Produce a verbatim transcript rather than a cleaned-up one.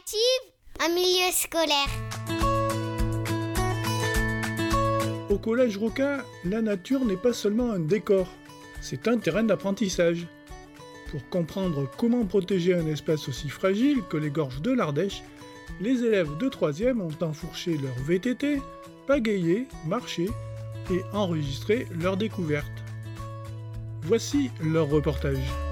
active en milieu scolaire. Au Collège Roca, la nature n'est pas seulement un décor, c'est un terrain d'apprentissage. Pour comprendre comment protéger un espace aussi fragile que les gorges de l'Ardèche, les élèves de troisième ont enfourché leur V T T, pagayé, marché et enregistré leurs découvertes. Voici leur reportage.